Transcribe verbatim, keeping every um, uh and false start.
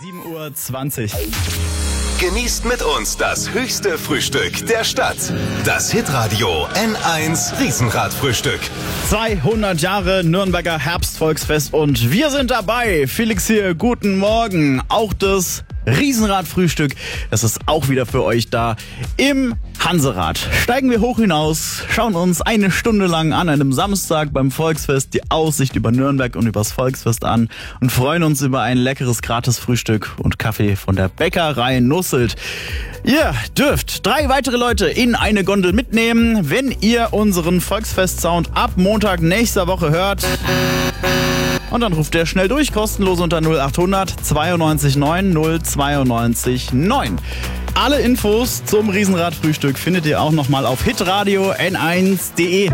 sieben Uhr zwanzig. Genießt mit uns das höchste Frühstück der Stadt. Das Hitradio N eins Riesenradfrühstück. zweihundert Jahre Nürnberger Herbstvolksfest und wir sind dabei. Felix hier, guten Morgen. Auch das Riesenradfrühstück, das ist auch wieder für euch da im Hanserad. Steigen wir hoch hinaus, schauen uns eine Stunde lang an einem Samstag beim Volksfest die Aussicht über Nürnberg und übers Volksfest an und freuen uns über ein leckeres Gratisfrühstück und Kaffee von der Bäckerei Nusselt. Ihr dürft drei weitere Leute in eine Gondel mitnehmen, wenn ihr unseren Volksfest-Sound ab Montag nächster Woche hört. Und dann ruft der schnell durch, kostenlos unter null achthundert zweiundneunzig neun null zweiundneunzig neun. Alle Infos zum Riesenradfrühstück findet ihr auch nochmal auf hitradio n eins punkt de.